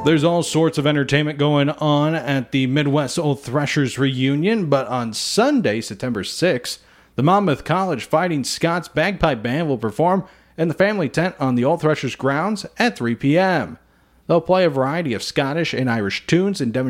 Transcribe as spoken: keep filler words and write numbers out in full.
There's all sorts of entertainment going on at the Midwest Old Threshers reunion, but on Sunday, September sixth, the Monmouth College Fighting Scots Bagpipe Band will perform in the family tent on the Old Threshers grounds at three p.m. They'll play a variety of Scottish and Irish tunes and demonstrate